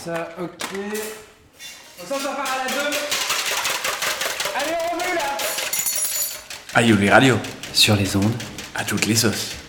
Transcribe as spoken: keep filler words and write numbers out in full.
Ça, ok. On s'en part à la deux. Allez, on remet là. Aïe, les radios. Sur les ondes. À toutes les sauces.